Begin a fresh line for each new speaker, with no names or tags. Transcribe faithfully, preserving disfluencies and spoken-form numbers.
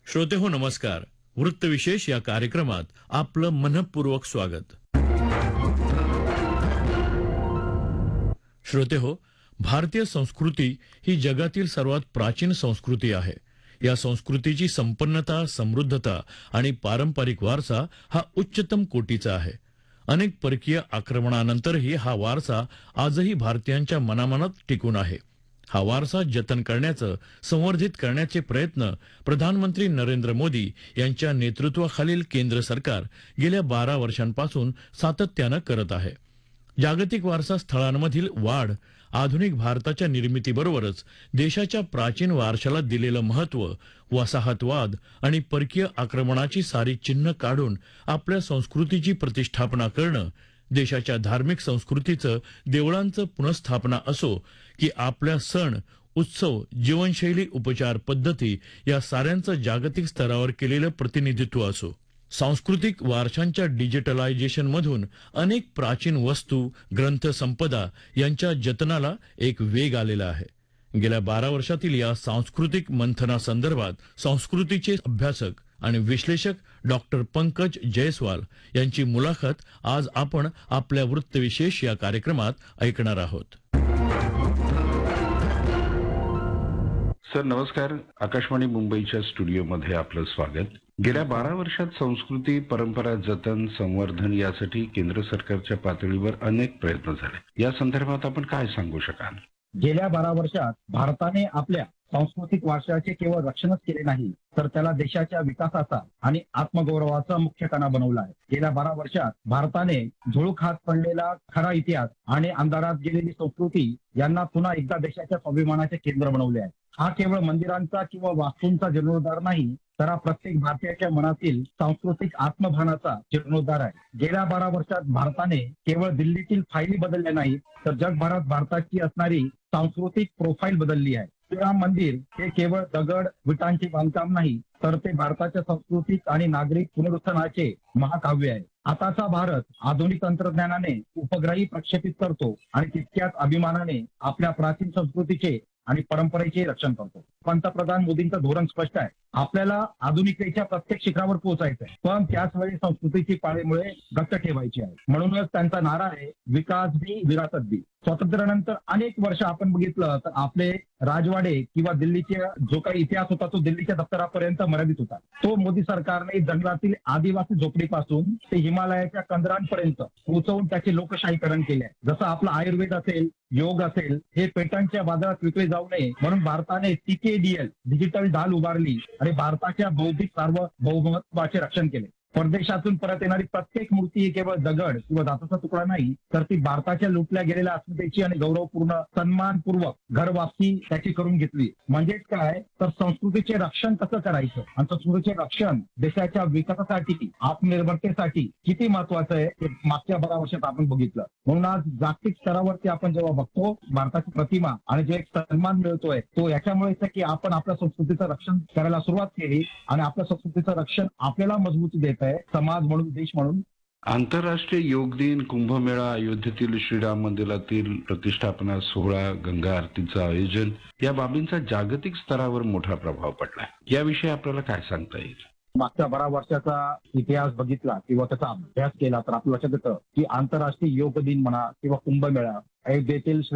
श्रोते हो नमस्कार. वृत्तविशेष या कार्यक्रमात आपलं मनपूर्वक स्वागत. श्रोते हो, भारतीय संस्कृती ही जगातील सर्वात प्राचीन संस्कृती आहे. या संस्कृतीची संपन्नता, समृद्धता आणि पारंपरिक वारसा हा उच्चतम कोटीचा आहे. अनेक परकीय आक्रमणानंतरही हा वारसा आजही भारतीयांच्या मनामनात टिकून आहे. हा वारसा जतन करण्याचं, संवर्धित करण्याचे प्रयत्न प्रधानमंत्री नरेंद्र मोदी यांच्या नेतृत्वाखालील केंद्र सरकार गेल्या बारा वर्षांपासून सातत्यानं करत आहे. जागतिक वारसा स्थळांमधील वाढ, आधुनिक भारताच्या निर्मितीबरोबरच देशाच्या प्राचीन वारशाला दिलेलं महत्त्व, वसाहतवाद आणि परकीय आक्रमणाची सारी चिन्ह काढून आपल्या संस्कृतीची प्रतिष्ठापना करणं, देशाच्या धार्मिक संस्कृतीचं, देवळांचं पुनर्स्थापना असो की आपल्या सण, उत्सव, जीवनशैली, उपचार पद्धती या साऱ्यांचं जागतिक स्तरावर केलेलं प्रतिनिधित्व असो. सांस्कृतिक वारशांच्या डिजिटलायझेशनमधून अनेक प्राचीन वस्तू, ग्रंथसंपदा यांच्या जतनाला एक वेग आलेला आहे. गेल्या बारा वर्षातील या सांस्कृतिक मंथनासंदर्भात संस्कृतीचे अभ्यासक आणि विश्लेषक डॉक्टर पंकज जयस्वाल यांची मुलाखत आज आपण आपल्या वृत्तविशेष या कार्यक्रमात ऐकणार आहोत.
सर नमस्कार. आकाशवाणी मुंबईच्या स्टुडिओमध्ये आपलं स्वागत. गेल्या बारा वर्षात संस्कृती, परंपरा जतन, संवर्धन यासाठी केंद्र सरकारच्या पातळीवर अनेक प्रयत्न झाले. या संदर्भात आपण काय सांगू शकाल?
गेल्या बारा वर्षात भारताने आपल्या सांस्कृतिक वारशाचे केवळ रक्षणच केले नाही, तर त्याला देशाच्या विकासाचा आणि आत्मगौरवाचा मुख्य कणा बनवला आहे. गेल्या बारा वर्षात भारताने झुळूक हात पडलेला खरा इतिहास आणि अंधारात गेलेली संस्कृती यांना पुन्हा एकदा देशाच्या स्वाभिमानाचे केंद्र बनवले आहे. हा केवळ मंदिरांचा किंवा वास्तूंचा जीर्णोद्धार नाही, तर हा प्रत्येक भारतीयाच्या मनातील सांस्कृतिक आत्मभानाचा जीर्णोद्धार आहे. गेल्या बारा वर्षात भारताने केवळ दिल्लीतील फायली बदलल्या नाही, तर जगभरात भारताची असणारी सांस्कृतिक प्रोफाईल बदलली आहे. श्रीराम मंदिर हे केवळ दगड विटांचे बांधकाम नाही, तर ते भारताच्या सांस्कृतिक आणि नागरिक पुनरुत्थानाचे महाकाव्य आहे. आताचा भारत आधुनिक तंत्रज्ञानाने उपग्रही प्रक्षेपित करतो आणि तितक्याच अभिमानाने आपल्या प्राचीन संस्कृतीचे आणि परंपरेचे रक्षण करतो. पंतप्रधान मोदींचं धोरण स्पष्ट आहे. आपल्याला आधुनिकतेच्या प्रत्येक शिखरावर पोहोचायचं आहे, पण त्याच वेळी संस्कृतीची पाळेमुळे घट्ट ठेवायची आहे. म्हणूनच त्यांचा नारा आहे, विकास भी विरासत भी. स्वातंत्र्यानंतर अनेक वर्ष आपण बघितलं तर आपले राजवाडे किंवा दिल्लीचा जो काही इतिहास होता तो दिल्लीच्या दप्तरापर्यंत मर्यादित होता. तो मोदी सरकारने जंगलातील आदिवासी झोपडीपासून ते हिमालयाच्या कंदरांपर्यंत पोहोचवून त्याचे लोकशाहीकरण केले आहे. जसं आपलं आयुर्वेद असेल, योग असेल, हे पेटंटच्या बाजारात विकले जाऊ नये म्हणून भारताने टीकेडीएल डिजिटल ढाल उभारली आणि भारताच्या बौद्धिक सार्वभौमत्वाचे रक्षण केले. परदेशातून परत येणारी प्रत्येक मूर्ती ही केवळ दगड किंवा धातूचा तुकडा नाही, तर ती भारताच्या लुटल्या गेलेल्या अस्मितेची आणि गौरवपूर्ण सन्मानपूर्वक घर वापसी त्याची करून घेतली. म्हणजेच काय, तर संस्कृतीचे रक्षण कसं करायचं आणि संस्कृतीचे रक्षण देशाच्या विकासासाठी, आत्मनिर्भरतेसाठी किती महत्वाचं आहे हे मागच्या बारा वर्षात आपण बघितलं. म्हणून आज जागतिक स्तरावरती आपण जेव्हा बघतो भारताची प्रतिमा आणि जो एक सन्मान मिळतोय तो याच्यामुळेच आहे की आपण आपल्या संस्कृतीचं रक्षण करायला सुरुवात केली आणि आपल्या संस्कृतीचं रक्षण आपल्याला मजबूती देत आहे, समाज म्हणून, देश म्हणून.
आंतरराष्ट्रीय योग दिन, कुंभमेळा, अयोध्येतील श्रीराम मंदिरातील प्रतिष्ठापना सोहळा, गंगा आरतीचं आयोजन या बाबींचा जागतिक स्तरावर मोठा प्रभाव पडला. याविषयी आपल्याला काय सांगता येईल?
मागच्या बारा वर्षाचा इतिहास बघितला किंवा त्याचा अभ्यास केला तर आपल्या लक्षात येतं की आंतरराष्ट्रीय योग दिन म्हणा किंवा कुंभमेळा, अयोध्येतील